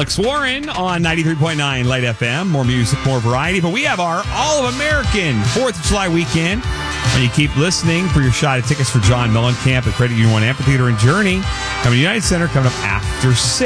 Alex Warren on 93.9 Light FM. More music, more variety. But we have our All-American 4th of July weekend. And you keep listening for your shot at tickets for John Mellencamp at Credit Union 1 Amphitheater and Journey. Coming to United Center coming up after 6.